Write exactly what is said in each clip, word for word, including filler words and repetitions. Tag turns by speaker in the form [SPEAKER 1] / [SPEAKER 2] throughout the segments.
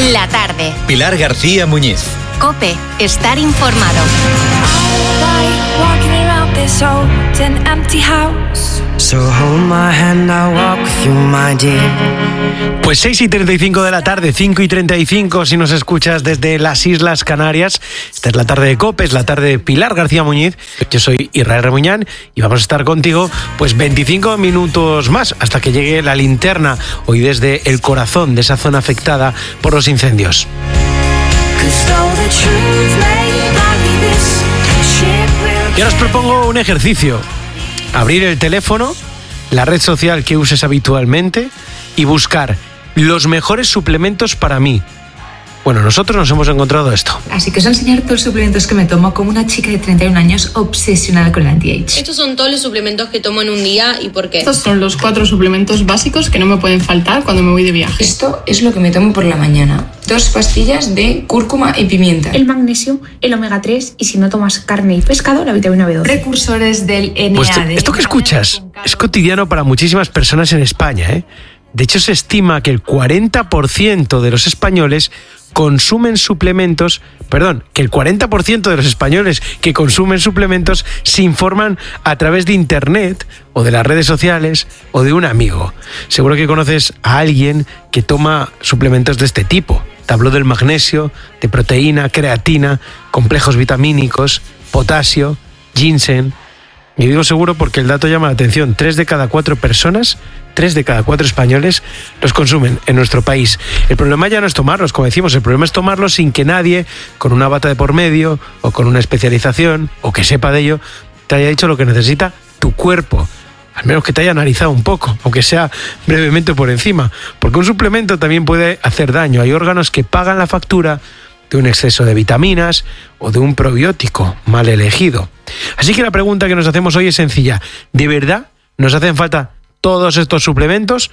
[SPEAKER 1] La tarde.
[SPEAKER 2] Pilar García Muñiz.
[SPEAKER 1] COPE. Estar informado.
[SPEAKER 3] Pues seis y treinta y cinco de la tarde, cinco y treinta y cinco si nos escuchas desde las Islas Canarias. Esta es la tarde de COPE, es la tarde de Pilar García Muñiz. Yo soy Israel Remuñán y vamos a estar contigo pues veinticinco minutos más hasta que llegue la linterna, hoy desde el corazón de esa zona afectada por los incendios. Y ahora os propongo un ejercicio. Abrir el teléfono, la red social que uses habitualmente y buscar los mejores suplementos para mí. Bueno, nosotros nos hemos encontrado esto.
[SPEAKER 4] Así que os voy a enseñar todos los suplementos que me tomo como una chica de treinta y un años obsesionada con el anti-age.
[SPEAKER 5] Estos son todos los suplementos que tomo en un día y por qué.
[SPEAKER 6] Estos son los cuatro suplementos básicos que no me pueden faltar cuando me voy de viaje.
[SPEAKER 7] Esto es lo que me tomo por la mañana. Dos pastillas de cúrcuma y pimienta.
[SPEAKER 8] El magnesio, el omega tres y si no tomas carne y pescado, la vitamina B doce.
[SPEAKER 4] Precursores del N A D.
[SPEAKER 3] Pues esto que escuchas es cotidiano para muchísimas personas en España, ¿eh? De hecho, se estima que el cuarenta por ciento de los españoles consumen suplementos, perdón, que el cuarenta por ciento de los españoles que consumen suplementos se informan a través de internet o de las redes sociales o de un amigo. Seguro que conoces a alguien que toma suplementos de este tipo. Te hablo del magnesio, de proteína, creatina, complejos vitamínicos, potasio, ginseng. Y digo seguro porque el dato llama la atención. Tres de cada cuatro personas, tres de cada cuatro españoles los consumen en nuestro país. El problema ya no es tomarlos, como decimos, el problema es tomarlos sin que nadie, con una bata de por medio o con una especialización o que sepa de ello, te haya dicho lo que necesita tu cuerpo. Al menos que te haya analizado un poco, aunque sea brevemente por encima. Porque un suplemento también puede hacer daño. Hay órganos que pagan la factura de un exceso de vitaminas o de un probiótico mal elegido. Así que la pregunta que nos hacemos hoy es sencilla. ¿De verdad nos hacen falta todos estos suplementos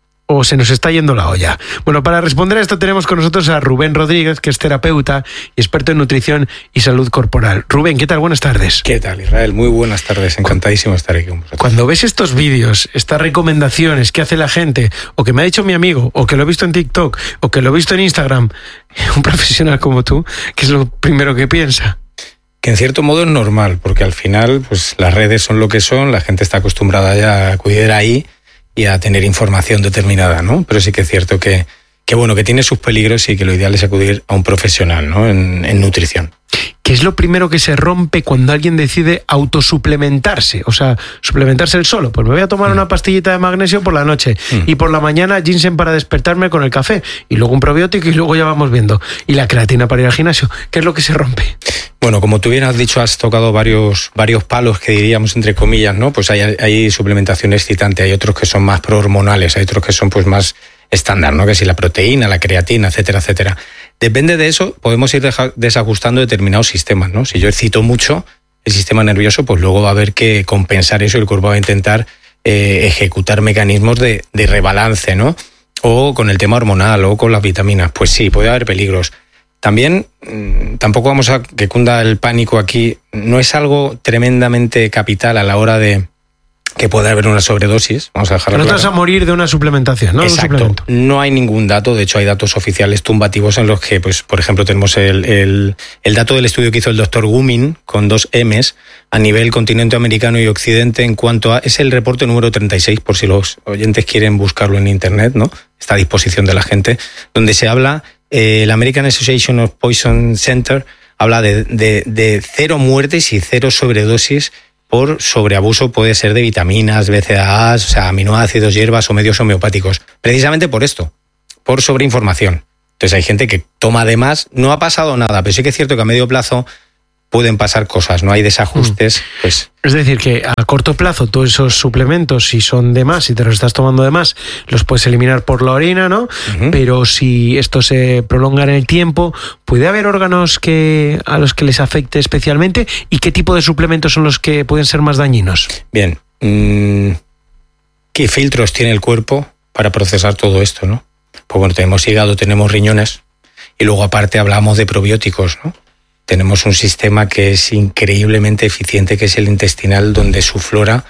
[SPEAKER 3] o se nos está yendo la olla? Bueno, para responder a esto tenemos con nosotros a Rubén Rodríguez, que es terapeuta y experto en nutrición y salud corporal. Rubén, ¿qué tal? Buenas tardes.
[SPEAKER 9] ¿Qué tal, Israel? Muy buenas tardes, encantadísimo de estar aquí con vosotros.
[SPEAKER 3] Cuando ves estos vídeos, estas recomendaciones que hace la gente, o que me ha dicho mi amigo, o que lo he visto en TikTok, o que lo he visto en Instagram, un profesional como tú, ¿qué es lo primero que piensa?
[SPEAKER 9] Que en cierto modo es normal, porque al final pues las redes son lo que son, la gente está acostumbrada ya a acudir ahí y a tener información determinada, ¿no? Pero sí que es cierto que, que bueno, que tiene sus peligros y que lo ideal es acudir a un profesional, ¿no? En, en nutrición.
[SPEAKER 3] ¿Qué es lo primero que se rompe cuando alguien decide autosuplementarse? O sea, suplementarse él solo. Pues me voy a tomar mm. una pastillita de magnesio por la noche mm. y por la mañana ginseng para despertarme con el café y luego un probiótico y luego ya vamos viendo. Y la creatina para ir al gimnasio. ¿Qué es lo que se rompe?
[SPEAKER 9] Bueno, como tú bien has dicho, has tocado varios, varios palos que diríamos entre comillas, ¿no? Pues hay, hay suplementación excitante, hay otros que son más prohormonales, hay otros que son pues más estándar, ¿no? Que si la proteína, la creatina, etcétera, etcétera. Depende de eso, podemos ir deja, desajustando determinados sistemas, ¿no? Si yo excito mucho el sistema nervioso, pues luego va a haber que compensar eso y el cuerpo va a intentar eh, ejecutar mecanismos de, de rebalance, ¿no? O con el tema hormonal o con las vitaminas. Pues sí, puede haber peligros. También, tampoco vamos a que cunda el pánico aquí, no es algo tremendamente capital a la hora de que pueda haber una sobredosis, vamos a dejarlo claro.
[SPEAKER 3] No te vas a morir de una suplementación, ¿no?
[SPEAKER 9] Exacto, no hay ningún dato, de hecho hay datos oficiales tumbativos en los que, pues, por ejemplo, tenemos el, el, el dato del estudio que hizo el doctor Gumin, con dos M's, a nivel continente americano y occidente, en cuanto a, es el reporte número treinta y seis, por si los oyentes quieren buscarlo en internet, ¿no? Está a disposición de la gente, donde se habla... El American Association of Poison Center habla de, de, de cero muertes y cero sobredosis por sobreabuso, puede ser de vitaminas, B C A As, o sea, aminoácidos, hierbas o medios homeopáticos. Precisamente por esto, por sobreinformación. Entonces hay gente que toma de más, no ha pasado nada, pero sí que es cierto que a medio plazo pueden pasar cosas, no hay desajustes. Pues.
[SPEAKER 3] Es decir, que a corto plazo todos esos suplementos, si son de más, si te los estás tomando de más, los puedes eliminar por la orina, ¿no? Uh-huh. Pero si esto se prolonga en el tiempo, ¿puede haber órganos que a los que les afecte especialmente? ¿Y qué tipo de suplementos son los que pueden ser más dañinos?
[SPEAKER 9] Bien, mmm, ¿qué filtros tiene el cuerpo para procesar todo esto, no? Pues bueno, tenemos hígado, tenemos riñones, y luego aparte hablamos de probióticos, ¿no? Tenemos un sistema que es increíblemente eficiente, que es el intestinal, donde su flora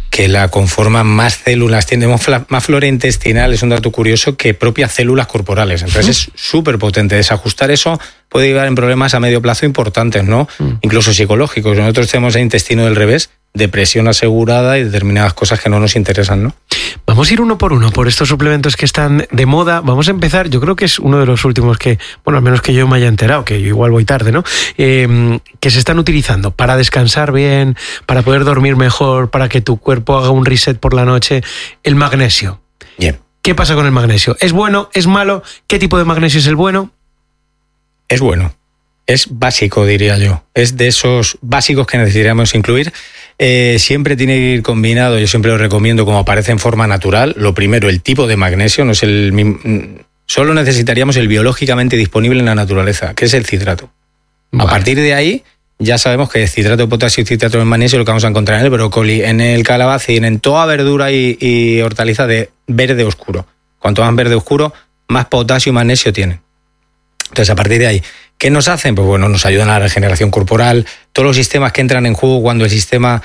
[SPEAKER 9] que la conforman más células, tenemos más flora intestinal, es un dato curioso, que propias células corporales. Entonces es súper potente. Desajustar eso puede llevar en problemas a medio plazo importantes, ¿no? Mm. Incluso psicológicos. Nosotros tenemos el intestino del revés, depresión asegurada y determinadas cosas que no nos interesan, ¿no?
[SPEAKER 3] Vamos a ir uno por uno por estos suplementos que están de moda. Vamos a empezar, yo creo que es uno de los últimos que, bueno, al menos que yo me haya enterado, que yo igual voy tarde, ¿no? Eh, que se están utilizando para descansar bien, para poder dormir mejor, para que tu cuerpo haga un reset por la noche. El magnesio.
[SPEAKER 9] Bien.
[SPEAKER 3] ¿Qué pasa con el magnesio? ¿Es bueno? ¿Es malo? ¿Qué tipo de magnesio es el bueno?
[SPEAKER 9] Es bueno. Es básico, diría yo. Es de esos básicos que necesitaríamos incluir. Eh, siempre tiene que ir combinado, yo siempre lo recomiendo como aparece en forma natural. Lo primero, el tipo de magnesio, no es el mismo, solo necesitaríamos el biológicamente disponible en la naturaleza, que es el citrato. Vale. A partir de ahí, ya sabemos que citrato de potasio y citrato de magnesio es lo que vamos a encontrar en el brócoli, en el calabacín, en toda verdura y, y hortaliza de verde oscuro. Cuanto más verde oscuro, más potasio y magnesio tienen. Entonces, a partir de ahí, ¿qué nos hacen? Pues bueno, nos ayudan a la regeneración corporal, todos los sistemas que entran en juego cuando el sistema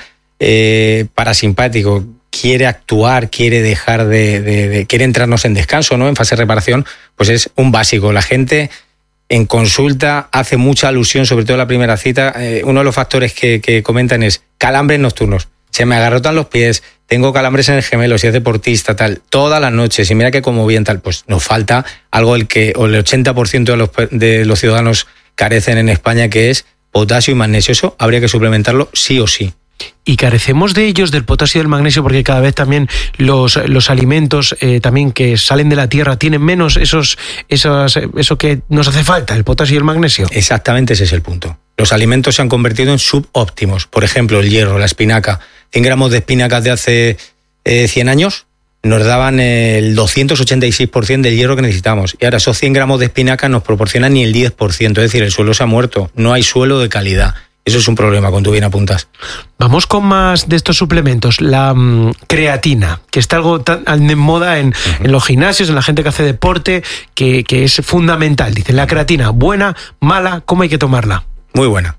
[SPEAKER 9] eh, parasimpático quiere actuar, quiere dejar de, de, de, quiere entrarnos en descanso, ¿no? En fase de reparación, pues es un básico. La gente en consulta hace mucha alusión, sobre todo en la primera cita, eh, uno de los factores que, que comentan es calambres nocturnos. Se me agarrotan los pies, tengo calambres en el gemelo, si es deportista, tal, todas las noches, y mira que como bien tal, pues nos falta algo del que o el ochenta por ciento de los, de los ciudadanos carecen en España, que es potasio y magnesio. Eso habría que suplementarlo sí o sí.
[SPEAKER 3] Y carecemos de ellos, del potasio y del magnesio, porque cada vez también los, los alimentos eh, también que salen de la tierra tienen menos esos, esos, eso que nos hace falta, el potasio y el magnesio.
[SPEAKER 9] Exactamente, ese es el punto. Los alimentos se han convertido en subóptimos. Por ejemplo, el hierro, la espinaca. cien gramos de espinacas de hace eh, cien años nos daban el doscientos ochenta y seis por ciento del hierro que necesitamos. Y ahora esos cien gramos de espinaca nos proporcionan ni el diez por ciento. Es decir, el suelo se ha muerto. No hay suelo de calidad. Eso es un problema, cuando tú bien apuntas.
[SPEAKER 3] Vamos con más de estos suplementos. La um, creatina, que está algo tan en moda en, uh-huh. en los gimnasios, en la gente que hace deporte, que, que es fundamental. Dicen, la creatina, ¿buena, mala? ¿Cómo hay que tomarla?
[SPEAKER 9] Muy buena.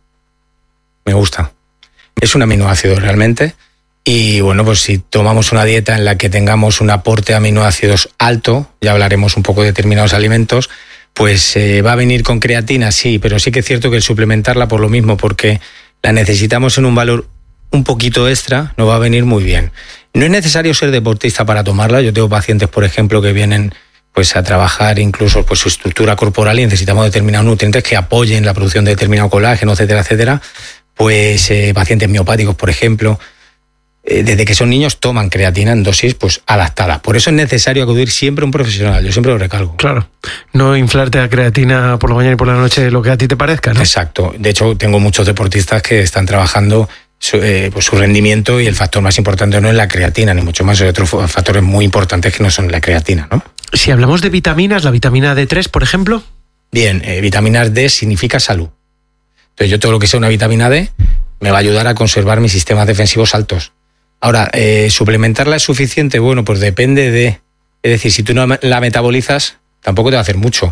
[SPEAKER 9] Me gusta. Es un aminoácido realmente. Y bueno, pues si tomamos una dieta en la que tengamos un aporte de aminoácidos alto, ya hablaremos un poco de determinados alimentos, pues eh, va a venir con creatina, sí, pero sí que es cierto que el suplementarla por lo mismo, porque la necesitamos en un valor un poquito extra, nos va a venir muy bien. No es necesario ser deportista para tomarla. Yo tengo pacientes, por ejemplo, que vienen pues a trabajar incluso pues su estructura corporal y necesitamos determinados nutrientes que apoyen la producción de determinado colágeno, etcétera, etcétera. Pues eh, pacientes miopáticos, por ejemplo, desde que son niños toman creatina en dosis pues adaptada. Por eso es necesario acudir siempre a un profesional, yo siempre lo recalco.
[SPEAKER 3] Claro, no inflarte a creatina por la mañana y por la noche lo que a ti te parezca, ¿no?
[SPEAKER 9] Exacto, de hecho tengo muchos deportistas que están trabajando su, eh, pues, su rendimiento, y el factor más importante no es la creatina, ni mucho más, hay otros factores muy importantes que no son la creatina, ¿no?
[SPEAKER 3] Si hablamos de vitaminas, la vitamina D tres, por ejemplo.
[SPEAKER 9] Bien, eh, vitamina D significa salud. Entonces yo todo lo que sea una vitamina D me va a ayudar a conservar mis sistemas defensivos altos. Ahora, eh, ¿suplementarla es suficiente? Bueno, pues depende de... Es decir, si tú no la metabolizas, tampoco te va a hacer mucho.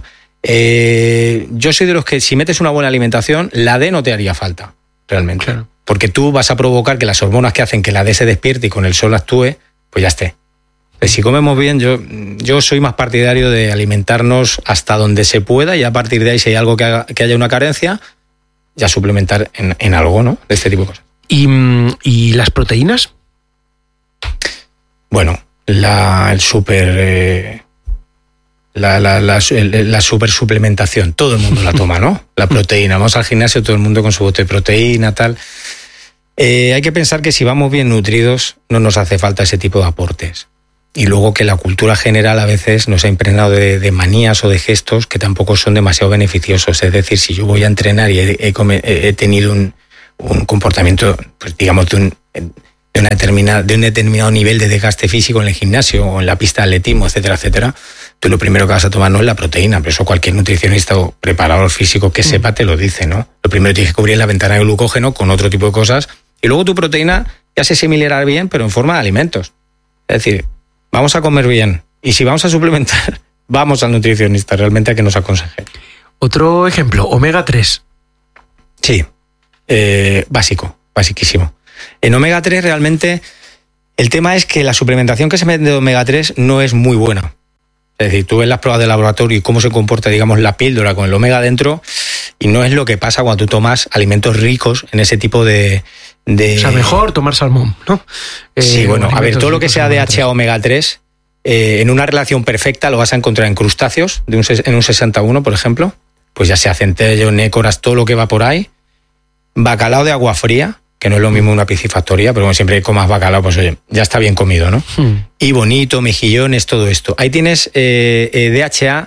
[SPEAKER 9] Eh, yo soy de los que, si metes una buena alimentación, la D no te haría falta, realmente. Claro. Porque tú vas a provocar que las hormonas que hacen que la D se despierte y con el sol actúe, pues ya esté. Entonces, si comemos bien, yo, yo soy más partidario de alimentarnos hasta donde se pueda, y a partir de ahí, si hay algo que, haga, que haya una carencia, ya suplementar en, en algo, ¿no? De este tipo de cosas.
[SPEAKER 3] ¿Y, y las proteínas?
[SPEAKER 9] Bueno, la, el super, eh, la, la, la, la super suplementación, todo el mundo la toma, ¿no? La proteína, vamos al gimnasio, todo el mundo con su bote de proteína, tal. Eh, hay que pensar que si vamos bien nutridos, no nos hace falta ese tipo de aportes. Y luego que la cultura general a veces nos ha impregnado de, de manías o de gestos que tampoco son demasiado beneficiosos. Es decir, si yo voy a entrenar y he, he, he tenido un, un comportamiento, pues digamos, de un... De, una determinada, de un determinado nivel de desgaste físico en el gimnasio o en la pista de atletismo, etcétera, etcétera, tú lo primero que vas a tomar no es la proteína, pero eso cualquier nutricionista o preparador físico que sepa te lo dice, ¿no? Lo primero tienes que cubrir la ventana de glucógeno con otro tipo de cosas, y luego tu proteína ya se asimilará bien, pero en forma de alimentos. Es decir, vamos a comer bien, y si vamos a suplementar, vamos al nutricionista realmente a que nos aconseje.
[SPEAKER 3] Otro ejemplo, omega tres.
[SPEAKER 9] Sí, eh, básico, basiquísimo. En omega tres realmente El tema es que la suplementación que se vende de omega tres no es muy buena. Es decir, tú ves las pruebas de laboratorio y cómo se comporta, digamos, la píldora con el omega dentro, y no es lo que pasa cuando tú tomas alimentos ricos en ese tipo de... de...
[SPEAKER 3] O sea, mejor tomar salmón, ¿no?
[SPEAKER 9] Sí,
[SPEAKER 3] eh,
[SPEAKER 9] bueno, a ver, todo lo que sea D H A omega tres, eh, en una relación perfecta lo vas a encontrar en crustáceos, de un, en un sesenta y uno, por ejemplo, pues ya sea centello, nécoras, todo lo que va por ahí, bacalao de agua fría, que no es lo mismo una piscifactoría, pero como siempre comas bacalao, pues oye, ya está bien comido, ¿no? Hmm. Y bonito, mejillones, todo esto. Ahí tienes eh, eh, D H A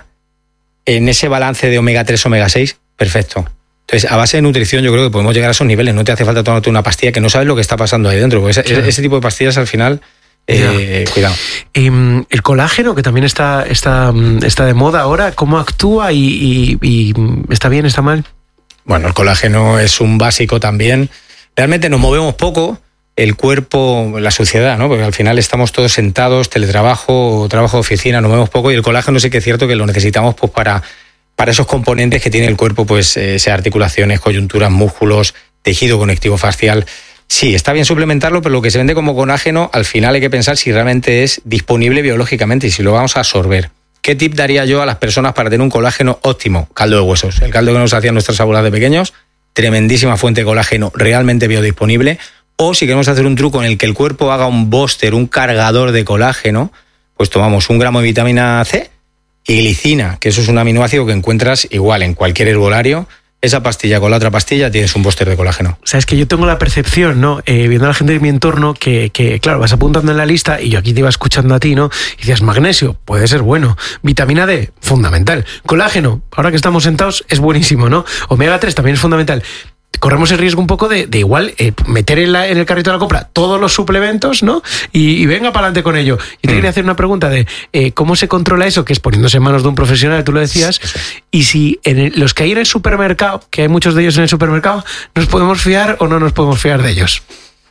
[SPEAKER 9] en ese balance de omega tres, omega seis, perfecto. Entonces, a base de nutrición yo creo que podemos llegar a esos niveles. No te hace falta tomarte una pastilla que no sabes lo que está pasando ahí dentro, porque ese, claro. ese tipo de pastillas al final... Eh, cuidado.
[SPEAKER 3] Eh, el colágeno, que también está, está, está de moda ahora, ¿cómo actúa y, y, y está bien, está mal?
[SPEAKER 9] Bueno, el colágeno es un básico también. Realmente nos movemos poco, el cuerpo, la sociedad, ¿no? Porque al final estamos todos sentados, teletrabajo, trabajo de oficina, nos movemos poco, y el colágeno sí que es cierto que lo necesitamos pues para, para esos componentes que tiene el cuerpo, pues eh, sea articulaciones, coyunturas, músculos, tejido conectivo facial. Sí, está bien suplementarlo, pero lo que se vende como colágeno, al final hay que pensar si realmente es disponible biológicamente y si lo vamos a absorber. ¿Qué tip daría yo a las personas para tener un colágeno óptimo? Caldo de huesos. El caldo que nos hacían nuestras abuelas de pequeños, tremendísima fuente de colágeno realmente biodisponible. O si queremos hacer un truco en el que el cuerpo haga un booster, un cargador de colágeno, pues tomamos un gramo de vitamina C y glicina, que eso es un aminoácido que encuentras igual en cualquier herbolario. Esa pastilla con la otra pastilla tienes un booster de colágeno.
[SPEAKER 3] O sea, es que yo tengo la percepción, ¿no? Eh, viendo a la gente de mi entorno, que, que, claro, vas apuntando en la lista y yo aquí te iba escuchando a ti, ¿no? Y decías, magnesio, puede ser bueno. Vitamina D, fundamental. Colágeno, ahora que estamos sentados, es buenísimo, ¿no? Omega tres también es fundamental. Corremos el riesgo un poco de, de igual eh, meter en, la, en el carrito de la compra todos los suplementos, ¿no? Y, y venga para adelante con ello. Yo te mm. quería hacer una pregunta de eh, cómo se controla eso, que es poniéndose en manos de un profesional, tú lo decías, sí, sí. Y si en el, los que hay en el supermercado, que hay muchos de ellos en el supermercado, ¿nos podemos fiar o no nos podemos fiar de ellos?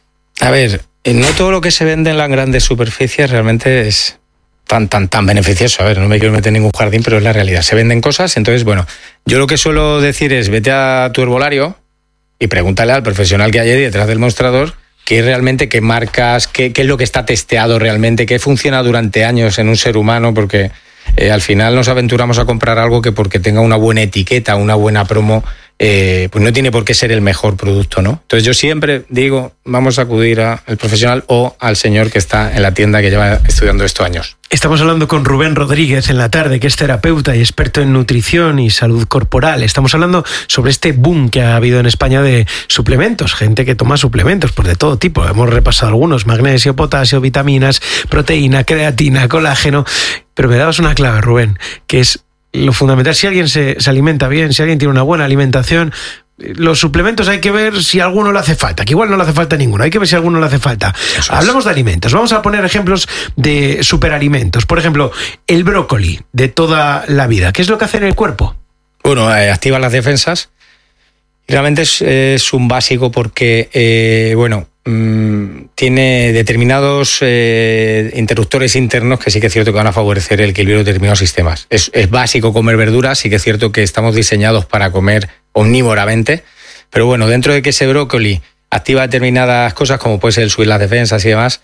[SPEAKER 9] A ver, no todo lo que se vende en las grandes superficies realmente es tan, tan, tan beneficioso. A ver, no me quiero meter en ningún jardín, pero es la realidad. Se venden cosas, entonces, bueno, yo lo que suelo decir es, vete a tu herbolario y pregúntale al profesional que hay ahí detrás del mostrador qué realmente, qué marcas, qué, qué es lo que está testeado realmente, qué funciona durante años en un ser humano, porque eh, al final nos aventuramos a comprar algo que porque tenga una buena etiqueta, una buena promo, eh, pues no tiene por qué ser el mejor producto, ¿no? Entonces yo siempre digo, vamos a acudir al profesional o al señor que está en la tienda que lleva estudiando esto años.
[SPEAKER 3] Estamos hablando con Rubén Rodríguez en la tarde, que es terapeuta y experto en nutrición y salud corporal. Estamos hablando sobre este boom que ha habido en España de suplementos, gente que toma suplementos pues de todo tipo. Hemos repasado algunos, magnesio, potasio, vitaminas, proteína, creatina, colágeno. Pero me dabas una clave, Rubén, que es lo fundamental. Si alguien se, se alimenta bien, si alguien tiene una buena alimentación, los suplementos hay que ver si a alguno le hace falta, que igual no le hace falta ninguno, hay que ver si a alguno le hace falta. Eso Hablamos es. de alimentos, vamos a poner ejemplos de superalimentos. Por ejemplo, el brócoli de toda la vida, ¿qué es lo que hace en el cuerpo?
[SPEAKER 9] Bueno, eh, activa las defensas. Realmente es, es un básico porque, eh, bueno, mmm, tiene determinados eh, interruptores internos que sí que es cierto que van a favorecer el equilibrio de determinados sistemas. Es, es básico comer verduras, sí que es cierto que estamos diseñados para comer omnívoramente, pero bueno, dentro de que ese brócoli activa determinadas cosas, como puede ser el subir las defensas y demás,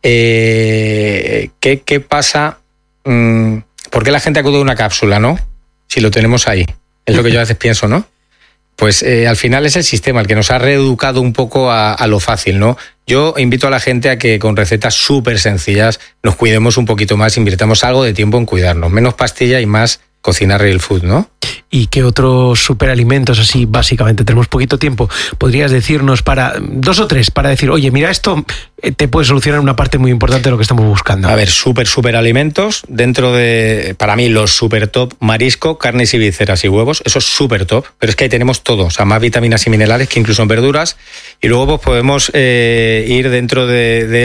[SPEAKER 9] eh, ¿qué, qué pasa? Mm, ¿Por qué la gente acude a una cápsula, no? Si lo tenemos ahí. Es lo que yo a veces pienso, ¿no? Pues eh, al final es el sistema el que nos ha reeducado un poco a, a lo fácil, ¿no? Yo invito a la gente a que con recetas súper sencillas nos cuidemos un poquito más, invirtamos algo de tiempo en cuidarnos, menos pastilla y más cocinar real food, ¿no?
[SPEAKER 3] ¿Y qué otros superalimentos así, básicamente, tenemos poquito tiempo, podrías decirnos para, dos o tres, para decir, oye, mira, esto te puede solucionar una parte muy importante de lo que estamos buscando?
[SPEAKER 9] A ver, super, superalimentos, dentro de, para mí, los super top, marisco, carnes y vísceras y huevos, eso es super top, pero es que ahí tenemos todo, o sea, más vitaminas y minerales que incluso en verduras, y luego pues podemos eh, ir dentro de, de